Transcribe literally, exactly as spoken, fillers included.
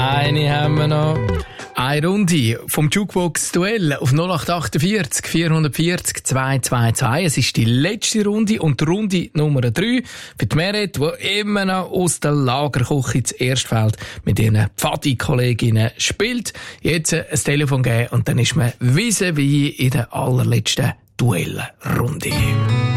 Eine haben wir noch. Eine Runde vom Jukebox-Duell auf null acht achtundvierzig vierhundertvierzig zweihundertzweiundzwanzig. Es ist die letzte Runde und die Runde Nummer drei für die Meret, die immer noch aus der Lagerküche zuerst fällt, mit ihren Pfadi-Kolleginnen spielt. Jetzt ein Telefon geben und dann ist man vis-à-vis in der allerletzten Duellrunde.